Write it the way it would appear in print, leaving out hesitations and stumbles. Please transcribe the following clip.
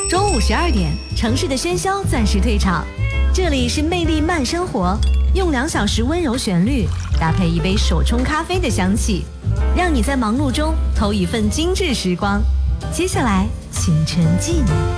中午12点，城市的喧嚣暂时退场，这里是魅力慢生活，用2小时温柔旋律搭配一杯手冲咖啡的香气，让你在忙碌中偷一份精致时光。接下来，请沉浸。